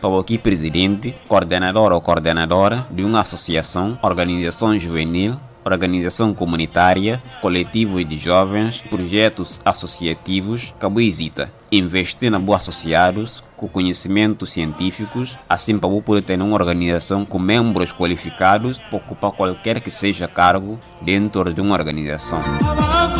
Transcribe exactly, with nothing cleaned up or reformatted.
Sou aqui presidente, coordenador ou coordenadora de uma associação, organização juvenil, organização comunitária, coletivo de jovens, projetos associativos, Cabuizita. Investir na boa associados, com conhecimentos científicos, assim para poder ter uma organização com membros qualificados para ocupar qualquer que seja cargo dentro de uma organização.